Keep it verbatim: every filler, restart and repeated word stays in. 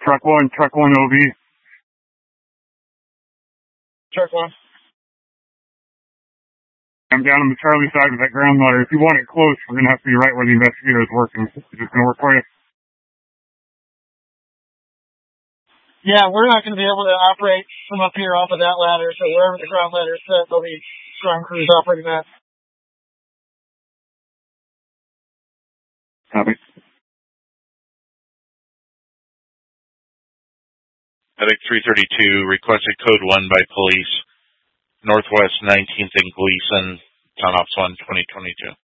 Truck one, truck one O B. Truck one. I'm down on the Charlie side of that ground ladder. If you want it close, we're going to have to be right where the investigator is working. Is it going to work for you? Yeah, we're not going to be able to operate from up here off of that ladder, so wherever the ground ladder is set, there'll be ground crews operating that. Copy. Medic three thirty-two, requested code one by police, Northwest nineteenth and Gleason, Town Ops one, twenty twenty-two.